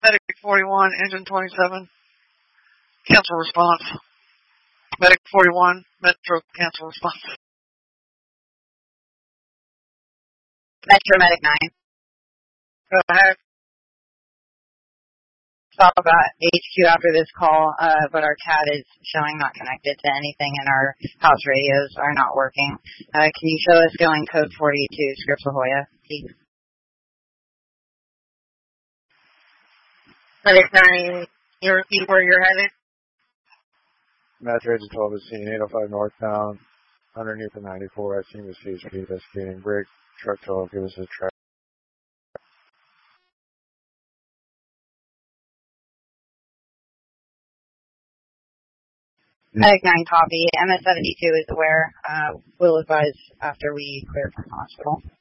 Medic 41, Engine 27, cancel response. Medic 41, Metro, cancel response. Metro Medic 9. Go ahead. Saw about HQ after this call, but our CAD is showing not connected to anything and our house radios are not working. Can you show us going code 42, Scripps La Jolla, please? Medic 9, you repeat where you're headed? Metro Agent 12 is seen 805 northbound, underneath the 94. I've seen the CHP investigating. Break, truck 12, give us a track. Medic 9 copy. MS-72 is aware. We'll advise after we clear from hospital.